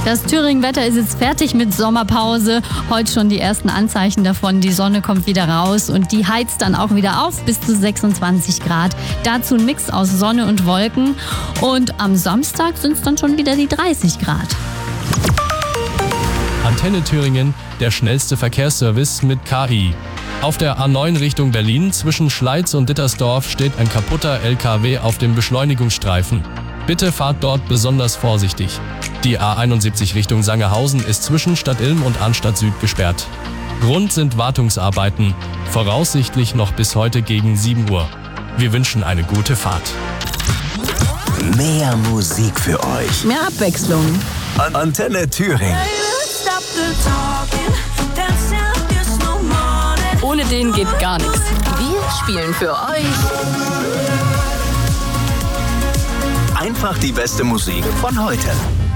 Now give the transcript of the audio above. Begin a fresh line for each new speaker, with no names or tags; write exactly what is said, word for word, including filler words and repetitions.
Das Thüringen-Wetter ist jetzt fertig mit Sommerpause. Heute schon die ersten Anzeichen davon. Die Sonne kommt wieder raus und die heizt dann auch wieder auf bis zu sechsundzwanzig Grad. Dazu ein Mix aus Sonne und Wolken. Und am Samstag sind es dann schon wieder die dreißig Grad.
Antenne Thüringen, der schnellste Verkehrsservice mit K I. Auf der A neun Richtung Berlin zwischen Schleiz und Dittersdorf steht ein kaputter L K W auf dem Beschleunigungsstreifen. Bitte fahrt dort besonders vorsichtig. Die A einundsiebzig Richtung Sangerhausen ist zwischen Stadtilm und Arnstadt Süd gesperrt. Grund sind Wartungsarbeiten, voraussichtlich noch bis heute gegen sieben Uhr. Wir wünschen eine gute Fahrt.
Mehr Musik für euch.
Mehr Abwechslung.
An- Antenne Thüringen.
Ohne den geht gar nichts.
Wir spielen für euch
Einfach die beste Musik von heute.